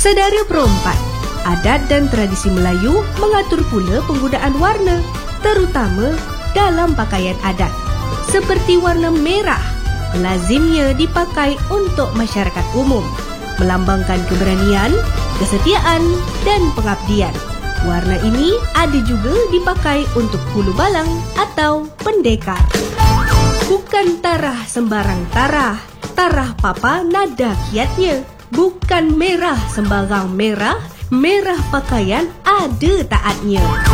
Saudara perempat, adat dan tradisi Melayu mengatur pula penggunaan warna, terutama dalam pakaian adat. Seperti warna merah, lazimnya dipakai untuk masyarakat umum, melambangkan keberanian, kesetiaan, dan pengabdian. Warna ini ada juga dipakai untuk hulu balang atau pendekar. Bukan tarah sembarang tarah, tarah papa nada kiatnya. Bukan merah sembarang merah, merah pakaian ada taatnya.